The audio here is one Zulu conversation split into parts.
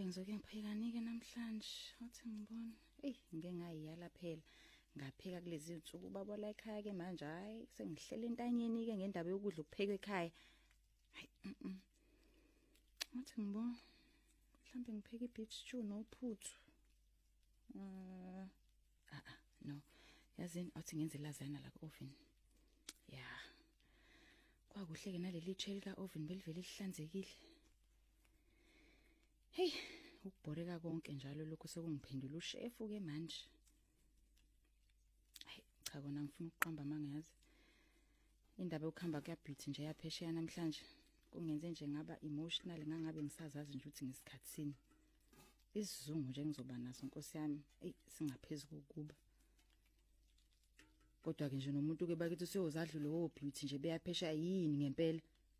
ngizoke ngiphekani-ke namhlanje uthi ngibona ngike ngayiyala phela ngapheka kulezi zinsuku ubaba la ekhaya ke manje hayi sengihlela entanyeni ke ngendaba yokudla ukupheka ekhaya hayi uthi ngibona mhlambe ngipheka beef stew nophuthu no yazini uthi ngenze lasagna la ku-oven ya kwakuhle ke naleli cheli ka oven belivele lihlanzekile. Hey ukubhoreka konke njalo lokho sekungiphendula ushef ke manje. Hayi cha kona ngifuna ukuqamba mangayazi indaba yokuhamba kuya beauty nje yaphesheya namhlanje kungenze nje ngaba emotional ngangabe ngisazazi nje ukuthi ngesikhatsini isizungu nje ngizoba naso Nkosi yami singaphezulu kokuba kodwa ke nje nomuntu ke bakithi useyozadlule wo beauty nje beyaphesha yini ngempela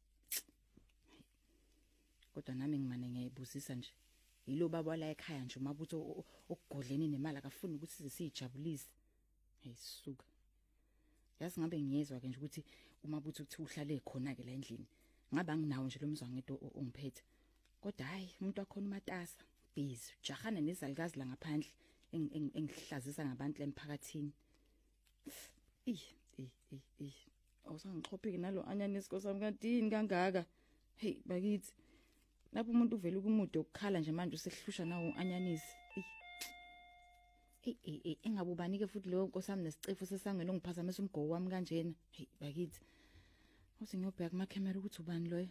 kodwa nami ngimane ngiyayibuzisa nje yilo baba la ekhaya nje umabutho okugodleni nemali akafuni ukuthi size sijabulise ayisuka yazi ngabe ngiyezwa ke nje ukuthi umabutho uthi uhlale khona ke la endlini ngaba nginawo nje lo mzwangedo ongiphethe kodwa hayi umuntu wakhona uMatasa busy jahana nezalikazi la ngaphandle engihlazisa ngabantu lemphakathini awusangichopheki nalo anyanisi nkosami kantini kangaka hey bakithi lapho umuntu uvela ukumude ukukhala nje manje usehlusha nawo anyanisi engabubani ke futhi leyo nkosami nesicefo sesangena ongiphazamisa umgogo wami kanjena hey bakithi uthi ngiyobheka kuma camera ukuthi ubani loyo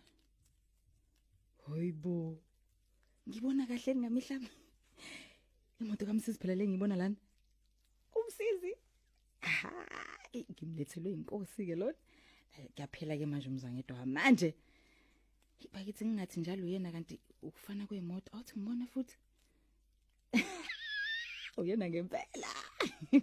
hayibo ngibona kahle ngamihla imoto kaMsisi phela le ngibona lana umsizi ngimlethelwe inkosi ke lona kuyaphela ke manje umzangedo manje bakithi ngingathi njalo yena kanti ukufana kwemoto awuthi ngibona futhi uyena ngempela